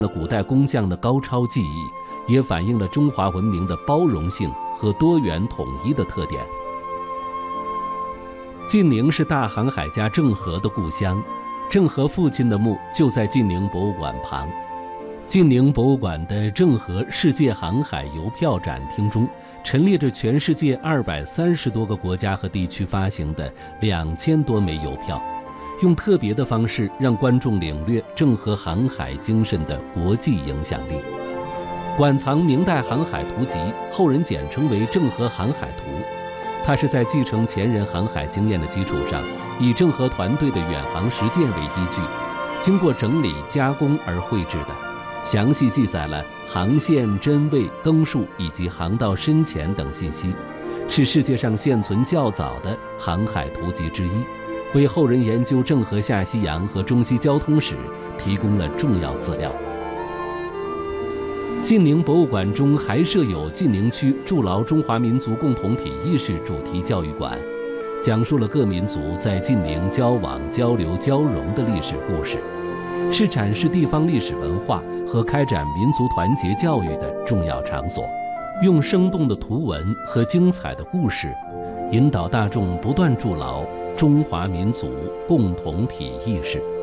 了古代工匠的高超技艺，也反映了中华文明的包容性和多元统一的特点。晋宁是大航海家郑和的故乡，郑和父亲的墓就在晋宁博物馆旁。晋宁博物馆的郑和世界航海邮票展厅中，陈列着全世界230多个国家和地区发行的2000多枚邮票，用特别的方式让观众领略郑和航海精神的国际影响力。馆藏明代航海图集，后人简称为《郑和航海图》。它是在继承前人航海经验的基础上，以郑和团队的远航实践为依据，经过整理加工而绘制的，详细记载了航线、真位、更数以及航道深浅等信息，是世界上现存较早的航海图集之一，为后人研究郑和下西洋和中西交通史提供了重要资料。晋宁博物馆中还设有晋宁区筑牢中华民族共同体意识主题教育馆，讲述了各民族在晋宁交往、交流、交融的历史故事，是展示地方历史文化和开展民族团结教育的重要场所。用生动的图文和精彩的故事，引导大众不断筑牢中华民族共同体意识。